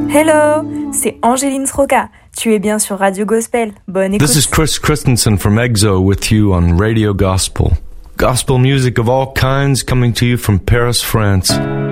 Hello, c'est Angéline Sroka. Tu es bien sur Radio Gospel. Bonne écoute. This is Chris Christensen from EXO with you on Radio Gospel. Gospel music of all kinds coming to you from Paris, France.